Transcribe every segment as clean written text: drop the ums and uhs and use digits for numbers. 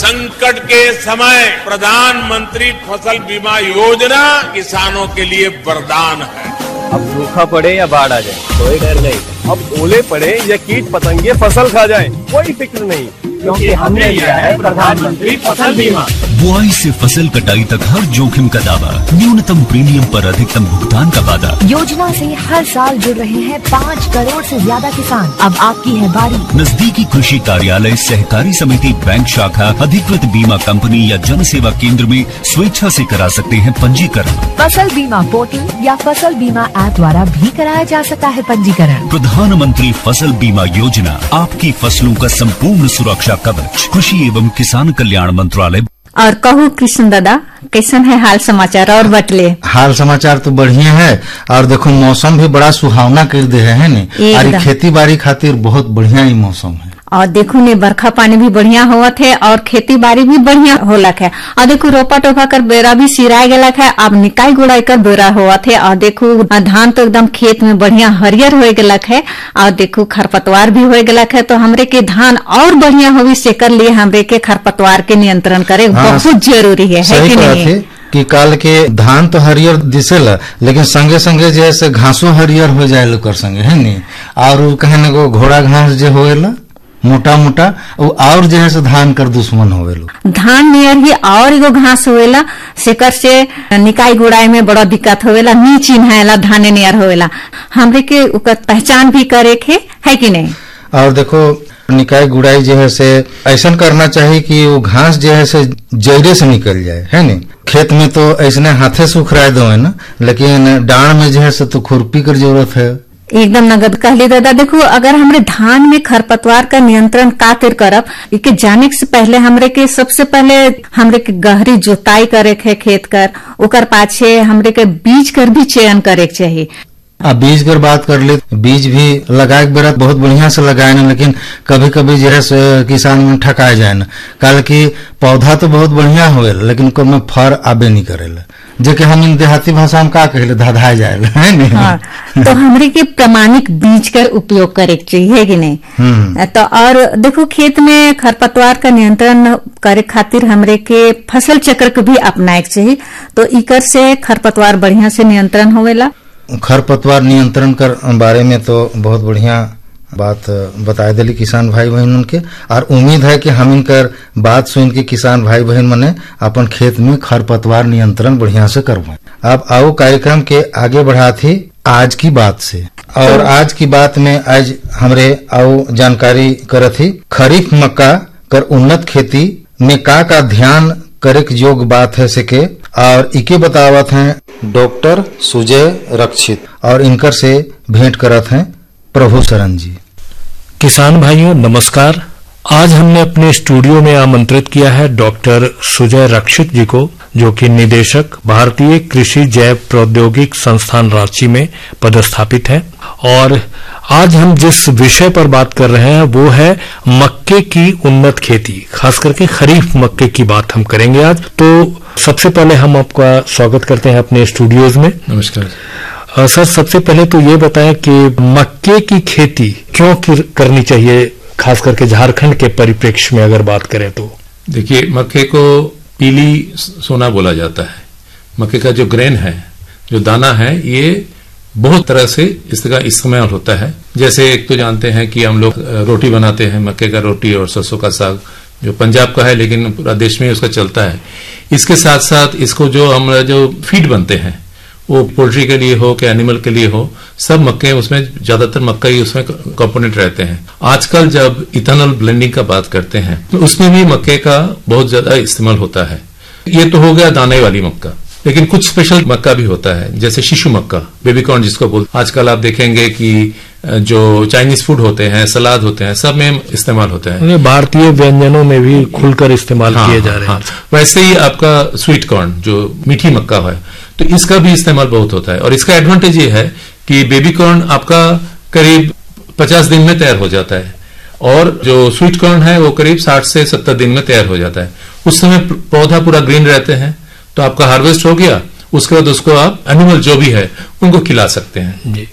संकट के समय प्रधानमंत्री फसल बीमा योजना किसानों के लिए वरदान है। अब सूखा पड़े या बाढ़ आ जाए कोई डर नहीं, अब ओले पड़े या कीट पतंगे फसल खा जाए कोई फिक्र नहीं, क्योंकि हमने लिया है प्रधानमंत्री फसल बीमा। बुआई से फसल कटाई तक हर जोखिम का दावा, न्यूनतम प्रीमियम पर अधिकतम भुगतान का वादा। योजना से हर साल जुड़ रहे हैं 5 करोड़ से ज्यादा किसान। अब आपकी है बारी। नजदीकी कृषि कार्यालय, सहकारी समिति, बैंक शाखा, अधिकृत बीमा कंपनी या जन सेवा केंद्र में स्वेच्छा से करा सकते हैं पंजीकरण। फसल बीमा पोर्टल या फसल बीमा ऐप द्वारा भी कराया जा सकता है पंजीकरण। प्रधानमंत्री फसल बीमा योजना, आपकी फसलों का संपूर्ण सुरक्षा कवच, कृषि एवं किसान कल्याण मंत्रालय। और कहूँ कृष्ण दादा, कैसन है हाल समाचार और बटले? हाल समाचार तो बढ़िया है, और देखो मौसम भी बड़ा सुहावना कर दे है ने, और खेती बाड़ी खातिर बहुत बढ़िया ही मौसम है। और देखो ने बरखा पानी भी बढ़िया हुआ थे और खेती बाड़ी भी बढ़िया होलक है। और देखो रोपा टोपा कर बेरा भी सिराय गलक है, अब निकाई गुड़ाई कर बेरा हुआ थे। और देखो धान तो एकदम खेत में बढ़िया हरियर हो गलक है, और देखो खरपतवार भी हो गलक है। तो हमरे के धान और बढ़िया होवी से कर लिए हमरे के खरपतवार के नियंत्रण करे बहुत जरूरी है कि नहीं? कि काल के धान तो हरियर दिसेला, लेकिन संगे संगे जैसे घासों हरियर हो जाए लोग संगे है नी, और कहने को घोड़ा घास जो होएला मोटा मोटा और जो है धान कर दुश्मन होवेलो। धान नियर ही और एगो घास होवेला, सेकर से निकाई गुड़ाई में बड़ा दिक्कत होवेला, नी चिन्हाएला धाने नियर होवेला। हमरे के ओकर पहचान भी करे के है कि नहीं? और देखो निकाई गुड़ाई जो है से ऐसा करना चाहिए कि वो घास जो है से जड़े से निकल जाए है नी। खेत में तो ऐसने हाथे से उखड़ा दो है ना, लेकिन डांड में जो है से तो खुरपी की जरूरत है। एकदम नगद कहली दादा। देखो अगर हमरे धान में खरपतवार का नियंत्रण कातिर करब, इके जाने से पहले हमरे के सबसे पहले हमरे के गहरी जोताई करे के खेत कर, ओकर पाछे हमरे के बीज कर भी चयन करे के चाहिए। बीज कर बात कर ले, बीज भी लगाए बेरा बहुत बढ़िया से लगाए ना, लेकिन कभी कभी जो है किसान में ठकाए जाए ना, काल की पौधा तो बहुत बढ़िया हुए लेकिन को में फर आबे नहीं करेला, जेके हम देहाती भाषा में का कहले धाधाए जाएगा है नहीं। हाँ, तो हमरे के प्रमाणिक बीज कर उपयोग करे चाहिए कि नहीं? तो और देखो खेत में खरपतवार का नियंत्रण करे खातिर हमरे के फसल चक्र को भी अपनाए चाहिए, तो इकर से खरपतवार बढ़िया से नियंत्रण होवेला। खरपतवार नियंत्रण कर बारे में तो बहुत बढ़िया बात बताए दिली किसान भाई बहन उनके, और उम्मीद है कि हम इनकर बात सुन के किसान भाई बहन मने अपन खेत में खरपतवार नियंत्रण बढ़िया से करवाएं। अब आओ कार्यक्रम के आगे बढ़ा थी आज की बात से, और आज की बात में आज हमरे आओ जानकारी करत थी खरीफ मक्का कर उन्नत खेती में का ध्यान करे के योग बात है सके, और इके बतावत हैं डॉक्टर सुजय रक्षित, और इनकर से भेंट करत हैं प्रभु शरण जी। किसान भाइयों नमस्कार। आज हमने अपने स्टूडियो में आमंत्रित किया है डॉक्टर सुजय रक्षित जी को, जो कि निदेशक भारतीय कृषि जैव प्रौद्योगिक संस्थान रांची में पदस्थापित है। और आज हम जिस विषय पर बात कर रहे हैं वो है मक्के की उन्नत खेती, खास करके खरीफ मक्के की बात हम करेंगे आज। तो सबसे पहले हम आपका स्वागत करते हैं अपने स्टूडियोज में। नमस्कार सर। सबसे पहले तो ये बताएं कि मक्के की खेती क्यों करनी चाहिए, खास करके झारखंड के परिप्रेक्ष्य में अगर बात करें तो? देखिए, मक्के को पीली सोना बोला जाता है। मक्के का जो ग्रेन है, जो दाना है, ये बहुत तरह से इसका इस्तेमाल होता है। जैसे एक तो जानते हैं कि हम लोग रोटी बनाते हैं, मक्के का रोटी और सरसों का साग, जो पंजाब का है लेकिन पूरा देश में उसका चलता है। इसके साथ साथ इसको जो हमारा जो फीड बनते हैं, वो पोल्ट्री के लिए हो कि एनिमल के लिए हो, सब मक्के उसमें ज्यादातर मक्का ही उसमें कंपोनेंट रहते हैं। आजकल जब इथेनॉल ब्लेंडिंग का बात करते हैं तो उसमें भी मक्के का बहुत ज्यादा इस्तेमाल होता है। ये तो हो गया दाने वाली मक्का, लेकिन कुछ स्पेशल मक्का भी होता है, जैसे शिशु मक्का, बेबी कॉर्न जिसको बोलते। आजकल आप देखेंगे कि जो चाइनीज फूड होते हैं, सलाद होते हैं, सब में इस्तेमाल होता है। भारतीय व्यंजनों में भी खुलकर इस्तेमाल किए जा रहे हैं। वैसे ही आपका स्वीट कॉर्न जो मीठी मक्का है, तो इसका भी इस्तेमाल बहुत होता है। और इसका एडवांटेज ये है कि बेबी कॉर्न आपका करीब 50 दिन में तैयार हो जाता है, और जो स्वीट कॉर्न है वो करीब 60 से 70 दिन में तैयार हो जाता है। उस समय पौधा पूरा ग्रीन रहते हैं, तो आपका हार्वेस्ट हो गया, उसके बाद उसको आप एनिमल जो भी है उनको खिला सकते हैं। जी।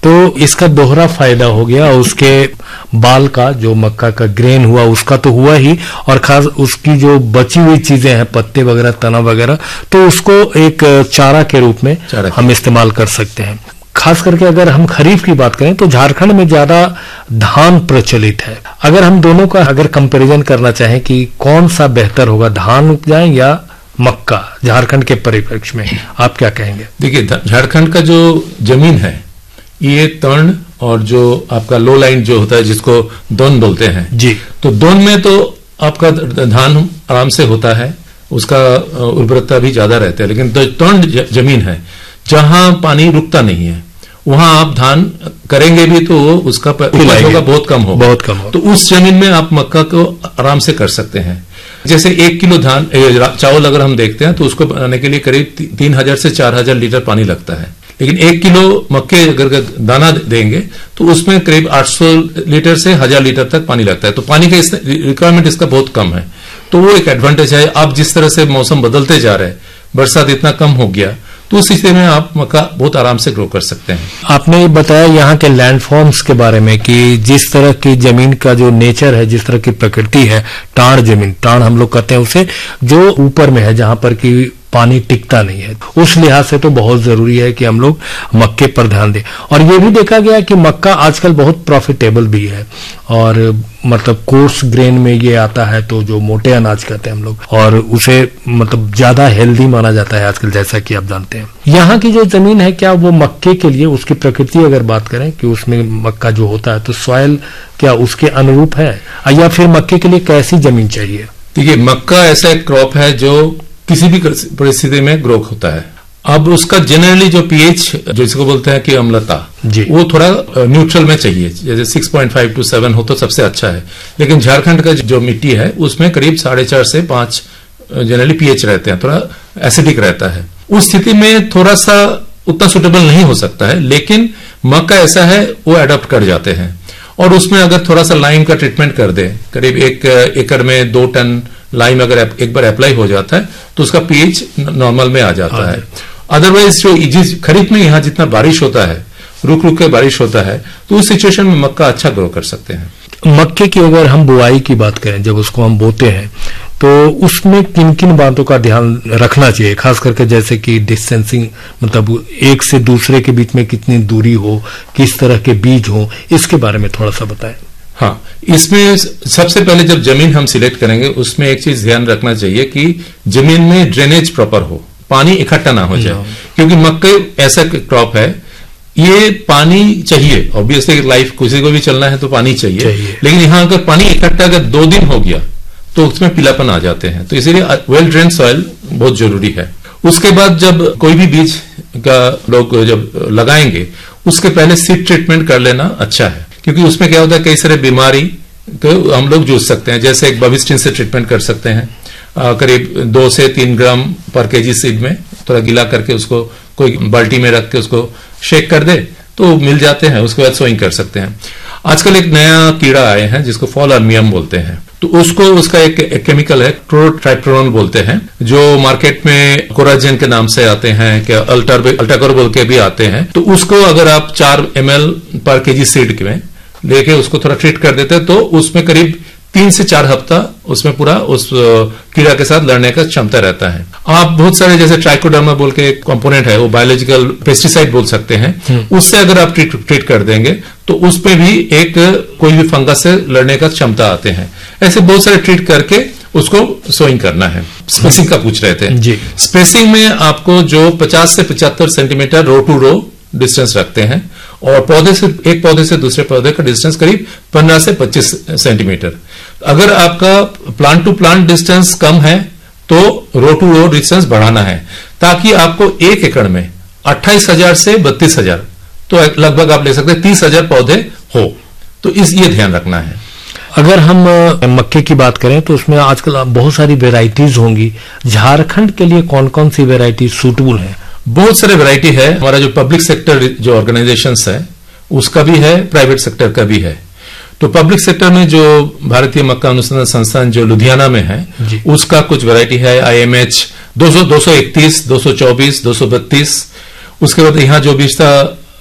तो इसका दोहरा फायदा हो गया। उसके बाल का जो मक्का का ग्रेन हुआ उसका तो हुआ ही, और खास उसकी जो बची हुई चीजें हैं, पत्ते वगैरह, तना वगैरह, तो उसको एक चारा के रूप में हम इस्तेमाल कर सकते हैं। खास करके अगर हम खरीफ की बात करें तो झारखंड में ज्यादा धान प्रचलित है। अगर हम दोनों का अगर कंपैरिजन करना चाहें कि कौन सा बेहतर होगा, धान उपजाएं या मक्का, झारखंड के परिप्रेक्ष्य में आप क्या कहेंगे? देखिए, झारखंड का जो जमीन है ये तर्ण और जो आपका लो लाइन जो होता है जिसको दोन बोलते हैं जी, तो दोन में तो आपका धान आराम से होता है, उसका उर्वरता भी ज्यादा रहता है। लेकिन जो तर्ण जमीन है जहां पानी रुकता नहीं है वहां आप धान करेंगे भी तो उसका उपज होगा बहुत कम होगा। तो उस जमीन में आप मक्का को आराम से कर सकते हैं। जैसे 1 किलो धान चावल अगर हम देखते हैं तो उसको बनाने के लिए करीब 3000 से 4000 लीटर पानी लगता है। लेकिन 1 किलो मक्के अगर दाना देंगे तो उसमें करीब 800 लीटर से 1000 लीटर तक पानी लगता है। तो पानी का रिक्वायरमेंट इसका बहुत कम है, तो वो एक एडवांटेज है। अब जिस तरह से मौसम बदलते जा रहे हैं, बरसात इतना कम हो गया, तो उस स्थिति में आप मक्का बहुत आराम से ग्रो कर सकते हैं। आपने बताया यहाँ के लैंडफॉर्म्स के बारे में कि जिस तरह की जमीन का जो नेचर है, जिस तरह की प्रकृति है, टाण जमीन, टाण हम लोग कहते हैं उसे, जो ऊपर में है जहां पर कि पानी टिकता नहीं है, उस लिहाज से तो बहुत जरूरी है कि हम लोग मक्के पर ध्यान दें। और ये भी देखा गया कि मक्का आजकल बहुत प्रॉफिटेबल भी है, और मतलब कोर्स ग्रेन में ये आता है, तो जो मोटे अनाज कहते हैं हम लोग, और उसे मतलब ज्यादा हेल्दी माना जाता है आजकल, जैसा कि आप जानते हैं। यहाँ की जो जमीन है, क्या वो मक्के के लिए, उसकी प्रकृति अगर बात करें कि उसमें मक्का जो होता है, तो सॉइल क्या उसके अनुरूप है, या फिर मक्के के लिए कैसी जमीन चाहिए? देखिए, मक्का ऐसा एक क्रॉप है जो किसी भी परिस्थिति में ग्रो होता है। अब उसका जनरली जो पीएच जिसको बोलते हैं कि अम्लता, वो थोड़ा न्यूट्रल में चाहिए, जैसे 6.5 to 7 हो तो सबसे अच्छा है। लेकिन झारखंड का जो मिट्टी है उसमें करीब 4.5 से 5 जनरली पीएच रहते हैं, थोड़ा एसिडिक रहता है। उस स्थिति में थोड़ा सा उतना सुटेबल नहीं हो सकता है, लेकिन मक्का ऐसा है वो अडॉप्ट कर जाते हैं। और उसमें अगर थोड़ा सा लाइम का ट्रीटमेंट कर दे, करीब 1 एकड़ में 2 टन लाइम अगर एक बार अप्लाई हो जाता है तो उसका पीएच नॉर्मल में आ जाता है। अदरवाइज जो खरीफ में यहाँ जितना बारिश होता है, रुक रुक के बारिश होता है, तो उस सिचुएशन में मक्का अच्छा ग्रो कर सकते हैं। मक्के की अगर हम बुआई की बात करें, जब उसको हम बोते हैं तो उसमें किन किन बातों का ध्यान रखना चाहिए, खास करके जैसे कि डिस्टेंसिंग, मतलब एक से दूसरे के बीच में कितनी दूरी हो, किस तरह के बीज हो, इसके बारे में थोड़ा सा बताएं। हाँ, इसमें सबसे पहले जब जमीन हम सिलेक्ट करेंगे उसमें एक चीज ध्यान रखना चाहिए कि जमीन में ड्रेनेज प्रॉपर हो, पानी इकट्ठा ना हो जाए, क्योंकि मक्के ऐसा क्रॉप है ये पानी चाहिए। ऑब्वियसली लाइफ किसी को भी चलना है तो पानी चाहिए। लेकिन यहाँ अगर पानी इकट्ठा अगर 2 दिन हो गया तो उसमें पीलापन आ जाते हैं, तो इसीलिए वेल ड्रेन सॉइल बहुत जरूरी है। उसके बाद जब कोई भी बीज का लोग जब लगाएंगे उसके पहले सीड ट्रीटमेंट कर लेना अच्छा है, क्योंकि उसमें क्या होता है कई सारे बीमारी को हम लोग जूझ सकते हैं। जैसे एक बविस्टिन से ट्रीटमेंट कर सकते हैं, करीब 2 से 3 ग्राम पर केजी सीड में थोड़ा गीला करके उसको कोई बाल्टी में रख के उसको शेक कर दे तो मिल जाते हैं। उसके बाद सोइंग कर सकते हैं। आजकल एक नया कीड़ा आए हैं जिसको फॉल अर्मियम बोलते हैं, तो उसका एक केमिकल है क्लोरोट्राइप्रोन बोलते हैं, जो मार्केट में कोराजेन के नाम से आते हैं, क्या अल्टाकोर बोल के भी आते हैं। तो उसको अगर आप 4 ml पर केजी सीड में लेके उसको थोड़ा ट्रीट कर देते हैं तो उसमें करीब 3 से 4 हफ्ता उसमें पूरा उस कीड़ा के साथ लड़ने का क्षमता रहता है। आप बहुत सारे जैसे ट्राइकोडर्मा बोल के कंपोनेंट है, वो बायोलॉजिकल पेस्टिसाइड बोल सकते हैं, उससे अगर आप ट्रीट कर देंगे तो उसमें भी एक कोई भी फंगस से लड़ने का क्षमता आते हैं। ऐसे बहुत सारे ट्रीट करके उसको सोइंग करना है। स्पेसिंग का पूछ रहे थे जी। स्पेसिंग में आपको जो 50 से 75 centimetre row to row distance रखते हैं, और एक पौधे से दूसरे पौधे का डिस्टेंस करीब 15 से 25 सेंटीमीटर। अगर आपका प्लांट टू प्लांट डिस्टेंस कम है तो रो टू रो डिस्टेंस बढ़ाना है, ताकि आपको 1 एकड़ में 28,000 से 32,000, तो लगभग आप ले सकते हैं 30,000 पौधे हो। तो ये ध्यान रखना है। अगर हम मक्के की बात करें तो उसमें आजकल बहुत सारी वेराइटीज होंगी, झारखंड के लिए कौन कौन सी वेराइटी सूटेबल है? बहुत सारे वैरायटी है। हमारा जो पब्लिक सेक्टर जो ऑर्गेनाइजेशंस है उसका भी है, प्राइवेट सेक्टर का भी है। तो पब्लिक सेक्टर में जो भारतीय मक्का अनुसंधान संस्थान जो लुधियाना में है उसका कुछ वैरायटी है, IMH 231, 224, 232। उसके बाद यहाँ जो बीजता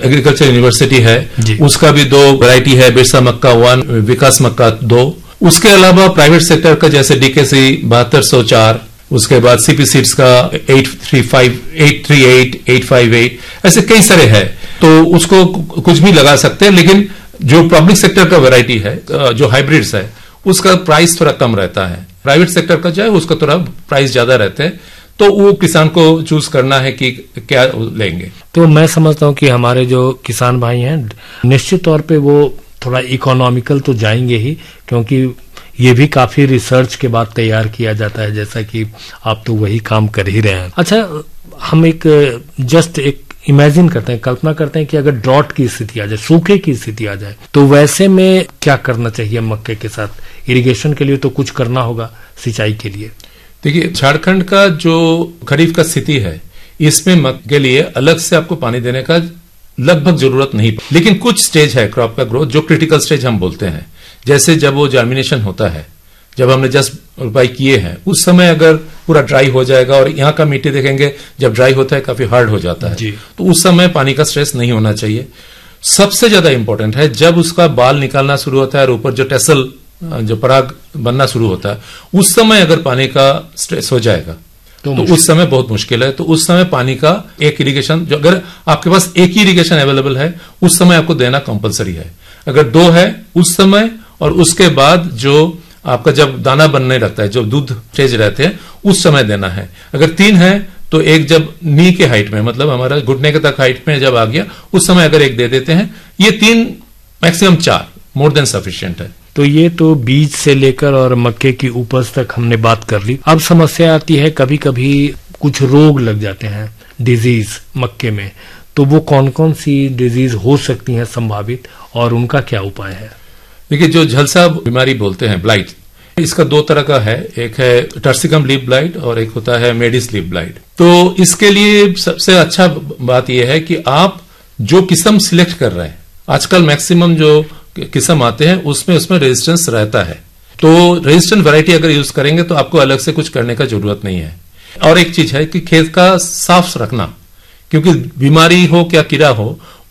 एग्रीकल्चर यूनिवर्सिटी है, उसका भी 2 वैरायटी है, बिरसा मक्का 1, विकास मक्का 2। उसके अलावा प्राइवेट सेक्टर का जैसे डीकेसी 7204, उसके बाद सीपी सीड्स का 835, 838, 858, ऐसे कई सारे हैं। तो उसको कुछ भी लगा सकते हैं, लेकिन जो पब्लिक सेक्टर का वैरायटी है, जो हाइब्रिड्स है, उसका प्राइस थोड़ा कम रहता है। प्राइवेट सेक्टर का जो है उसका थोड़ा प्राइस ज्यादा रहते हैं, तो वो किसान को चूज करना है कि क्या लेंगे। तो मैं समझता हूं कि हमारे जो किसान भाई हैं निश्चित तौर पे वो थोड़ा इकोनॉमिकल तो जाएंगे ही, क्योंकि ये भी काफी रिसर्च के बाद तैयार किया जाता है, जैसा कि आप तो वही काम कर ही रहे हैं। अच्छा, हम एक इमेजिन करते हैं, कल्पना करते हैं कि अगर ड्रॉट की स्थिति आ जाए, सूखे की स्थिति आ जाए, तो वैसे में क्या करना चाहिए मक्के के साथ? इरिगेशन के लिए तो कुछ करना होगा, सिंचाई के लिए। देखिए, झारखंड का जो खरीफ का स्थिति है, इसमें मक्के के लिए अलग से आपको पानी देने का लगभग जरूरत नहीं, लेकिन कुछ स्टेज है क्रॉप का ग्रोथ, जो क्रिटिकल स्टेज हम बोलते हैं। जैसे जब वो जर्मिनेशन होता है, जब हमने जस्ट रुपाई किए हैं, उस समय अगर पूरा ड्राई हो जाएगा, और यहाँ का मिट्टी देखेंगे जब ड्राई होता है काफी हार्ड हो जाता है, तो उस समय पानी का स्ट्रेस नहीं होना चाहिए। सबसे ज्यादा इंपॉर्टेंट है जब उसका बाल निकालना शुरू होता है और ऊपर जो टेसल, जो पराग बनना शुरू होता है, उस समय अगर पानी का स्ट्रेस हो जाएगा तो उस समय बहुत मुश्किल है। तो उस समय पानी का एक इरिगेशन, जो अगर आपके पास एक ही इरिगेशन अवेलेबल है, उस समय आपको देना कंपलसरी है। अगर 2 है उस समय, और उसके बाद जो आपका जब दाना बनने लगता है, जो दूध स्टेज रहते हैं, उस समय देना है। अगर 3 है तो एक जब नी के हाइट में, मतलब हमारा घुटने के तक हाइट में जब आ गया, उस समय अगर एक दे देते हैं। ये 3 मैक्सिमम 4 मोर देन सफिशिएंट है। तो ये तो बीज से लेकर और मक्के की उपज तक हमने बात कर ली। अब समस्या आती है, कभी कभी कुछ रोग लग जाते हैं, डिजीज मक्के में, तो वो कौन कौन सी डिजीज हो सकती हैं संभावित, और उनका क्या उपाय है? देखिए, जो झलसा बीमारी बोलते हैं, ब्लाइट, इसका 2 तरह का है। एक है टर्सिकम लीफ ब्लाइट और एक होता है मेडिस लीफ ब्लाइट। तो इसके लिए सबसे अच्छा बात यह है कि आप जो किस्म सिलेक्ट कर रहे हैं, आजकल मैक्सिमम जो किस्म आते हैं उसमें रेजिस्टेंस रहता है। तो रेजिस्टेंट वैरायटी अगर यूज करेंगे तो आपको अलग से कुछ करने का जरूरत नहीं है। और एक चीज है कि खेत का साफ रखना, क्योंकि बीमारी हो क्या कीड़ा हो,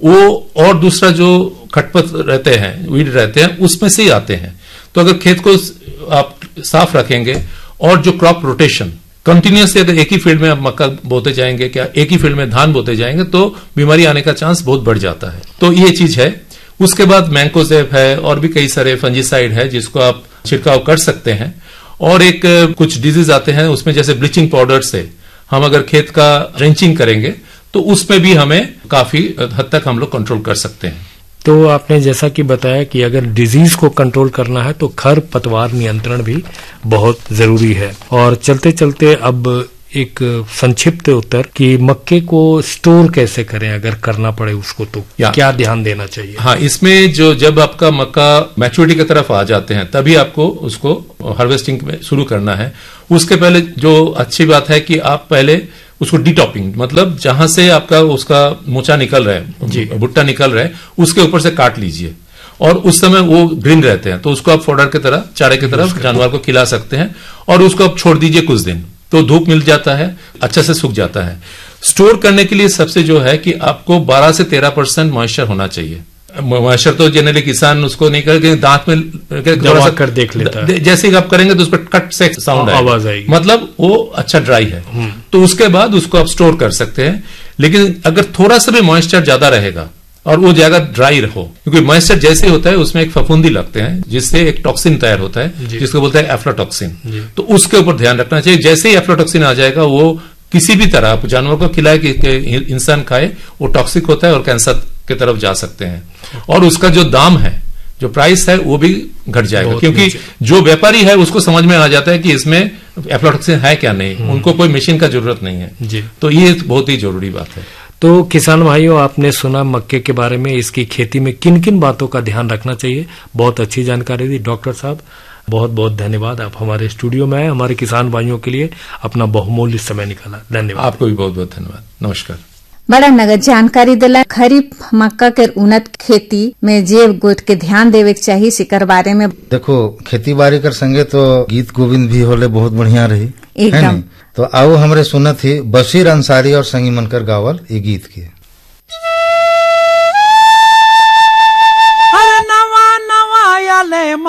वो और दूसरा जो खटपट रहते हैं, वीड रहते हैं, उसमें से ही आते हैं। तो अगर खेत को आप साफ रखेंगे, और जो क्रॉप रोटेशन कंटिन्यूसली, अगर एक ही फील्ड में आप मक्का बोते जाएंगे, क्या एक ही फील्ड में धान बोते जाएंगे, तो बीमारी आने का चांस बहुत बढ़ जाता है। तो ये चीज है। उसके बाद मैंकोजेब है, और भी कई सारे फंजीसाइड है जिसको आप छिड़काव कर सकते हैं। और एक कुछ डिजीज आते हैं उसमें, जैसे ब्लीचिंग पाउडर से हम अगर खेत का ड्रेंचिंग करेंगे तो उसमें भी हमें काफी हद तक हम लोग कंट्रोल कर सकते हैं। तो आपने जैसा कि बताया कि अगर डिजीज को कंट्रोल करना है तो खरपतवार नियंत्रण भी बहुत जरूरी है। और चलते चलते अब एक संक्षिप्त उत्तर कि मक्के को स्टोर कैसे करें, अगर करना पड़े उसको तो क्या ध्यान देना चाहिए? हाँ, इसमें जो जब आपका मक्का मैच्योरिटी की तरफ आ जाते हैं, तभी आपको उसको हार्वेस्टिंग में शुरू करना है। उसके पहले जो अच्छी बात है कि आप पहले उसको डीटॉपिंग, मतलब जहां से आपका उसका मोचा निकल रहा है, भुट्टा निकल रहा है, उसके ऊपर से काट लीजिए। और उस समय वो ग्रीन रहते हैं, तो उसको आप फोडर की तरह, चारे की तरफ जानवर को खिला सकते हैं। और उसको आप छोड़ दीजिए कुछ दिन, तो धूप मिल जाता है, अच्छा से सूख जाता है। स्टोर करने के लिए सबसे जो है कि आपको 12 से 13% मॉइस्चर होना चाहिए। मॉइस्चर तो जनरली किसान उसको नहीं करके दांत में दबा कर देख लेता है। जैसे ही आप करेंगे तो उस पर कट से साउंड आवाज आएगी, मतलब वो अच्छा ड्राई है। तो उसके बाद उसको आप स्टोर कर सकते हैं। लेकिन अगर थोड़ा सा भी मॉइस्चर ज्यादा रहेगा और वो जगह ड्राई रहो, क्योंकि मॉइस्चर जैसे होता है उसमें एक फफूंदी लगते हैं, जिससे एक टॉक्सिन तैयार होता है जिसको बोलते हैं एफ्लाटॉक्सिन। तो उसके ऊपर ध्यान रखना चाहिए। जैसे ही एफ्लाटॉक्सिन आ जाएगा, वो किसी भी तरह आप जानवर को खिलाए कि इंसान खाए, वो टॉक्सिक होता है और कैंसर की तरफ जा सकते हैं। और उसका जो दाम है, जो प्राइस है, वो भी घट जाएगा, क्योंकि जो व्यापारी है उसको समझ में आ जाता है कि इसमें एफ्लाटॉक्सिन है क्या नहीं, उनको कोई मशीन का जरूरत नहीं है। तो ये बहुत ही जरूरी बात है। तो किसान भाइयों, आपने सुना मक्के के बारे में, इसकी खेती में किन किन बातों का ध्यान रखना चाहिए। बहुत अच्छी जानकारी दी डॉक्टर साहब, बहुत बहुत धन्यवाद। आप हमारे स्टूडियो में आए, हमारे किसान भाइयों के लिए अपना बहुमूल्य समय निकाला, धन्यवाद। आपको भी बहुत बहुत धन्यवाद, नमस्कार। बड़ा नगद जानकारी दिला। खरीफ मक्का के उन्नत खेती में जैव गोट के ध्यान देवे के चाहिए, सिकर बारे में देखो, खेती बाड़ी कर संगे तो गीत गोविंद भी होले बहुत बढ़िया रही एकदम। तो आओ हमरे सुनत ही बशीर अंसारी और संगी मनकर गावल ये गीत के।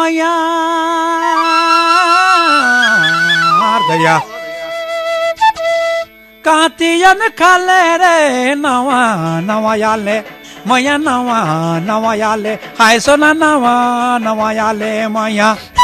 मया दया कातियन खाले रे नवा नवा याले मया नवा नवा याले हाय सोना नवा नवा याले मया